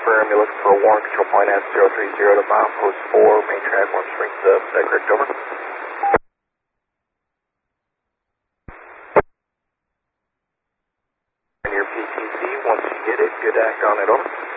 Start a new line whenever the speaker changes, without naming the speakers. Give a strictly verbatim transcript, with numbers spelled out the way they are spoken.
confirm you're looking for a warrant control point at zero three zero to milepost four, main track, Warm Springs, uh, is that correct, over? And your P T C, once you get it, good act on it, over.